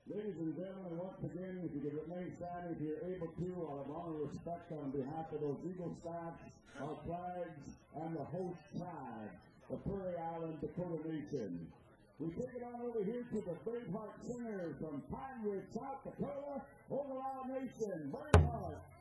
Ladies and gentlemen, once again, if you could remain standing if you're able to, out of honor and respect on behalf of those Eagle Scouts, our flags, and the host tribe, the Prairie Island Dakota Nation. We take it on over here to the Braveheart Singers from Pine Ridge, South Dakota, Oglala Nation, Braveheart.